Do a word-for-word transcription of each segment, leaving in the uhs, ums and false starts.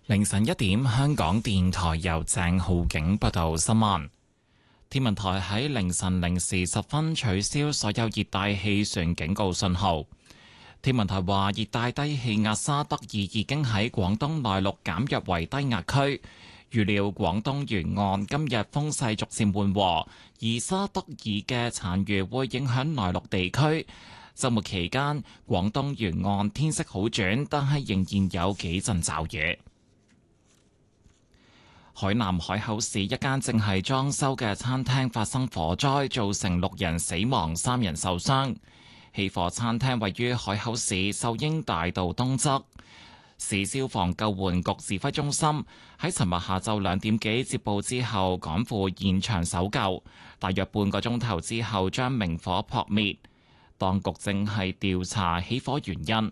凌晨一點，香港電台由鄭浩景報道新聞。天文台喺凌晨零時十分取消所有熱帶氣旋警告信號。天文台話，熱帶低氣壓沙德爾已經喺廣東內陸減弱為低壓區，預料廣東沿岸今日風勢逐漸緩和，而沙德爾嘅殘餘會影響內陸地區。週末期間，廣東沿岸天色好轉，但係仍然有幾陣驟雨。海南海口市一間正係裝修嘅餐廳發生火災，造成六人死亡、三人受傷。起火餐廳位於海口市秀英大道東側。市消防救援局指揮中心喺尋日下晝兩點幾接報之後，趕赴現場搜救，大約半個鐘頭之後將明火撲滅。當局正係調查起火原因。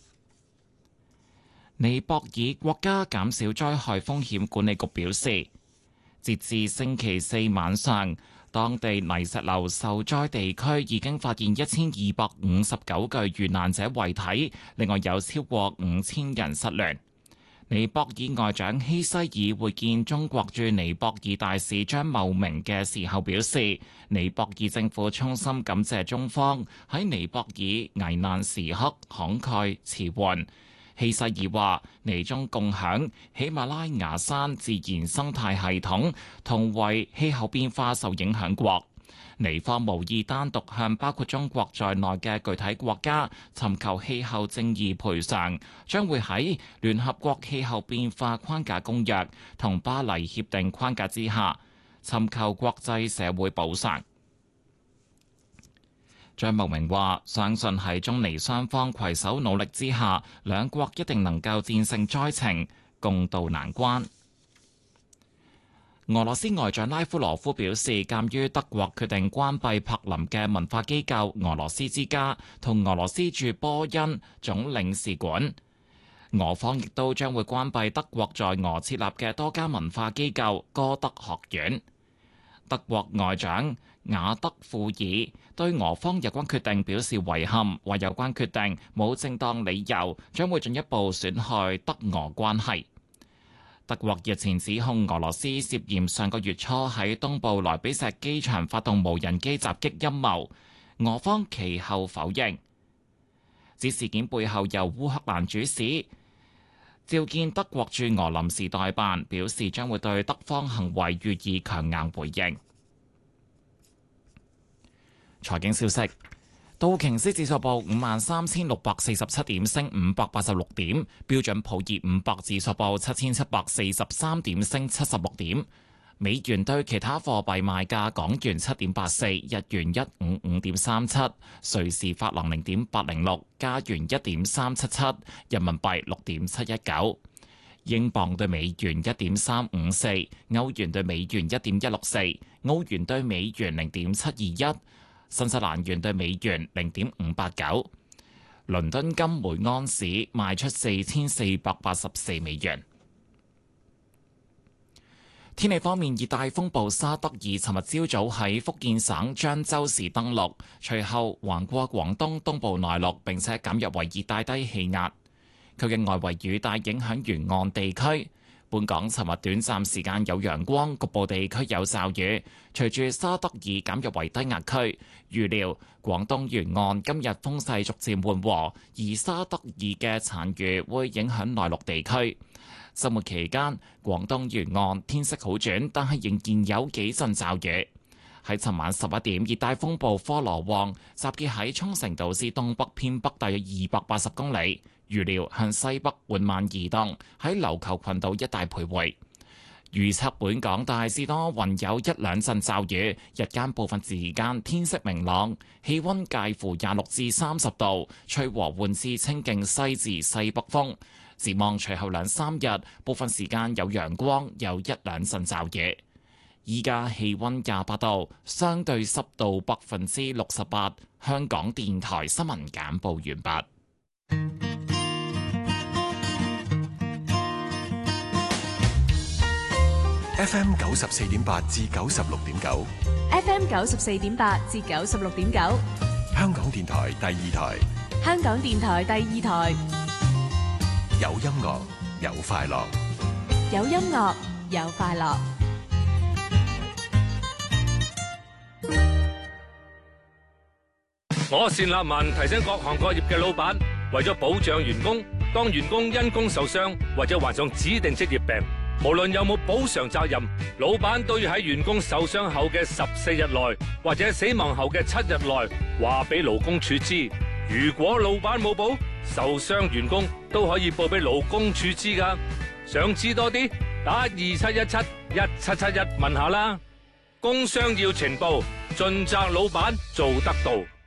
尼泊爾國家減少災害風險管理局表示，截至星期四晚上，當地泥石流受災地區已經發現一千二百五十九具遇難者遺體，另外有超過五千人失聯。尼泊爾外長希西爾會見中國駐尼泊爾大使張茂明嘅時候表示，尼泊爾政府衷心感謝中方喺尼泊爾危難時刻慷慨辭援。希西爾話：尼中共享喜馬拉雅山自然生態系統，同為氣候變化受影響國。尼方無意單獨向包括中國在內嘅具體國家尋求氣候正義賠償，將會喺聯合國氣候變化框架公約同巴黎協定框架之下尋求國際社會補償。張茂明話：相信喺中尼雙方攜手努力之下，兩國一定能夠戰勝災情，共渡難關。俄羅斯外長拉夫羅夫表示，鑑於德國決定關閉柏林嘅文化機構俄羅斯之家同俄羅斯駐波恩總領事館，俄方亦都將會關閉德國在俄設立嘅多家文化機構歌德學院。德國外長雅德庫爾對俄方有關決定表示遺憾，話有關決定冇正當理由，將會進一步損害德俄關係。德國日前指控俄羅斯涉嫌上個月初喺東部萊比錫機場發動無人機襲擊陰謀，俄方其後否認。指事件背後由烏克蘭主使召見德國駐俄臨時代辦，表示將會對德方行為予以強硬回應。財經消息：道瓊斯指數報五萬三千六百四十七點，升五百八十六點；標準普爾五百指數報七千七百四十三點，升七十六點。美元對其他貨幣賣價：港元七點八四，日元一五五點三七，瑞士法郎零點八零六，加元一點三七七，人民幣六點七一九，英鎊對美元一點三五四，歐元對美元一點一六四，澳元對美元零點七二一。新西蘭元對美元零點五八九，倫敦金每安士賣出四千四百八十四美元。天氣方面，熱帶風暴沙德爾尋日朝早喺福建省漳州市登陸，隨後橫過廣東東部內陸，並且減弱為熱帶低氣壓。佢嘅外圍雨帶影響沿岸地區。本港尋日短暫時間有陽光，局部地區有驟雨。隨住沙德爾減弱為低壓區，預料廣東沿岸今日風勢逐漸緩和，而沙德爾嘅殘餘會影響內陸地區。週末期間，廣東沿岸天色好轉，但係仍然有幾陣驟雨。喺尋晚十一點，熱帶風暴科羅旺集結喺沖繩島之東北偏北大約二百八十公里。預料向西北緩慢移動，喺琉球群島一帶徘徊。預測本港大致多雲，有一兩陣驟雨，日間部分時間天色明朗，氣溫介乎廿六至三十度，吹和緩至清勁西至西北風。展望隨後兩三日，部分時間有陽光，有一兩陣驟雨。依家氣溫廿八度，相對濕度百分之六十八。香港電台新聞簡報完畢。 F M 九十四點八至九十六點九 ，F M 九十四點八至九十六點九， 香港電台第二台， 香港電台第二台， 有音樂有快樂。 有音樂，有快樂。 我單立文提醒各行各業嘅老闆，為咗保障員工，當員工因工受傷或者患上指定職業病，無論有冇補償責任，老闆都要喺員工受傷後嘅十四日內或者死亡後嘅七日內話俾勞工處知。如果老闆冇報，受傷員工都可以報俾勞工處知㗎。想知多啲，打二七一七一七七一問下啦。工傷要呈報，盡責老闆做得到。